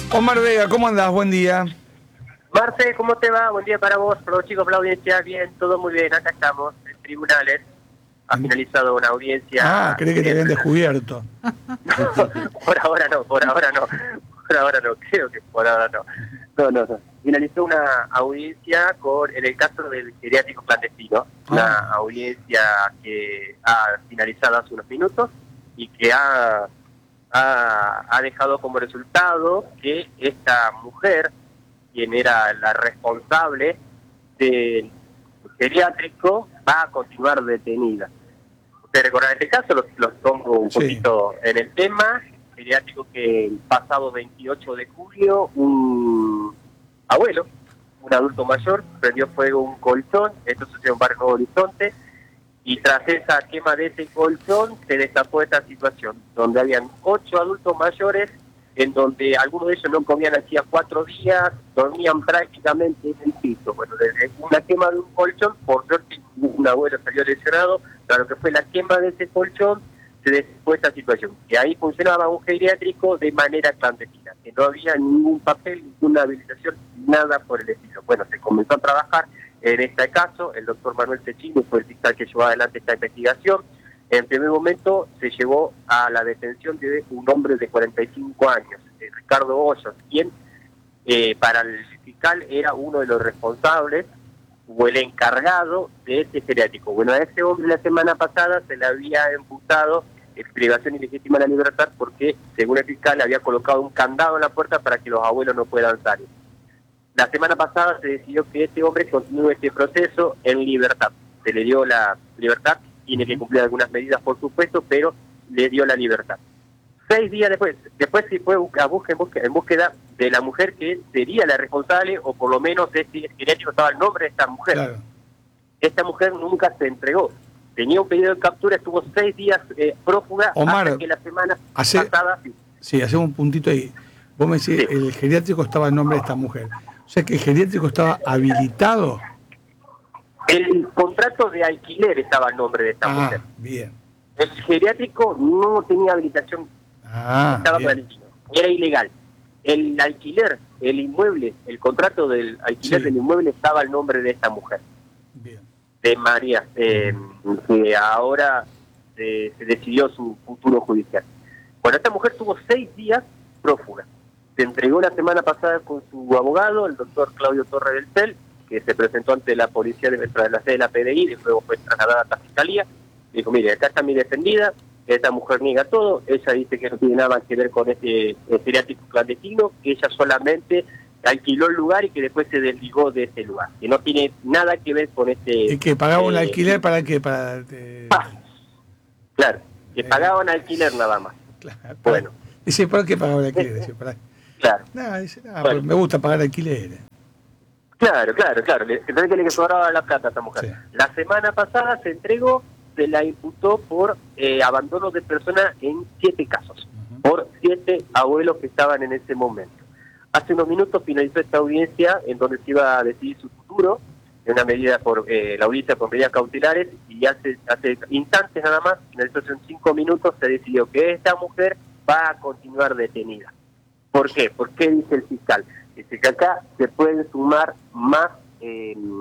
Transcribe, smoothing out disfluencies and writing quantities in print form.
Omar Vega, ¿cómo andás? Buen día. Marce, ¿cómo te va? Buen día para vos, para los chicos, para la audiencia. Bien, todo muy bien. Acá estamos en tribunales. Ha finalizado una audiencia. Creí que te habían descubierto. Por ahora no, por ahora no. Por ahora no, creo que por ahora no. No. Finalizó una audiencia en el caso del geriátrico clandestino. Una audiencia que ha finalizado hace unos minutos y que ha dejado como resultado que esta mujer, quien era la responsable del geriátrico, va a continuar detenida. Ustedes recordarán este caso, los pongo un poquito en el tema. Geriátrico que el pasado 28 de julio, un abuelo, un adulto mayor, prendió fuego un colchón. Esto sucedió en Barrio Nuevo Horizonte, y tras esa quema de ese colchón se destapó esta situación, donde habían 8 adultos mayores, en donde algunos de ellos no comían hacía 4 días, dormían prácticamente en el piso. Bueno, desde una quema de un colchón, por suerte un abuelo salió lesionado, pero lo que fue la quema de ese colchón, se destapó esta situación. Que ahí funcionaba un geriátrico de manera clandestina, que no había ningún papel, ninguna habilitación, nada por el estilo. Bueno, se comenzó a trabajar en este caso. El doctor Manuel Cecchini fue el fiscal que llevó adelante esta investigación. En primer momento se llevó a la detención de un hombre de 45 años, Ricardo Hoyos, quien para el fiscal era uno de los responsables o el encargado de este geriátrico. Bueno, a ese hombre la semana pasada se le había imputado privación ilegítima de la libertad porque, según el fiscal, le había colocado un candado en la puerta para que los abuelos no puedan salir. La semana pasada se decidió que este hombre continúe este proceso en libertad. Se le dio la libertad, tiene que cumplir algunas medidas, por supuesto, pero le dio la libertad. 6 días después se fue en búsqueda de la mujer que sería la responsable, o por lo menos este geriátrico estaba el nombre de esta mujer. Claro. Esta mujer nunca se entregó. Tenía un pedido de captura, estuvo 6 días prófuga. Omar, hasta que la semana pasada... Sí, hacemos un puntito ahí. Vos me decís, el geriátrico estaba el nombre de esta mujer. O sea que el geriátrico estaba habilitado. El contrato de alquiler estaba el nombre de esta mujer. Bien. El geriátrico no tenía habilitación. Estaba clandestino. Era ilegal. El alquiler, el inmueble, el contrato del alquiler del inmueble estaba el nombre de esta mujer. Bien. De María, que ahora se decidió su futuro judicial. Bueno, esta mujer tuvo 6 días prófuga. Se entregó la semana pasada con su abogado, el doctor Claudio Torre del Cel, que se presentó ante la policía de la sede de la PDI, y luego fue trasladada a la fiscalía. Dijo, mire, acá está mi defendida, esta mujer niega todo, ella dice que no tiene nada que ver con este geriátrico clandestino, que ella solamente alquiló el lugar y que después se desligó de ese lugar, que no tiene nada que ver con este... ¿Y que pagaba un alquiler para qué? Claro, que pagaba un alquiler nada más. Claro, bueno. Dice, ¿para qué pagaba el alquiler? Dice, claro. Dice, bueno. Me gusta pagar alquileres. Claro. Entonces que le sobraba la plata a esta mujer. Sí. La semana pasada se entregó, se la imputó por abandono de personas en 7 casos, por 7 abuelos que estaban en ese momento. Hace unos minutos finalizó esta audiencia en donde se iba a decidir su futuro, en una medida la audiencia por medidas cautelares, y hace instantes nada más, finalizó hace 5 minutos, se decidió que esta mujer va a continuar detenida. ¿Por qué? ¿Por qué dice el fiscal? Dice que acá se pueden sumar más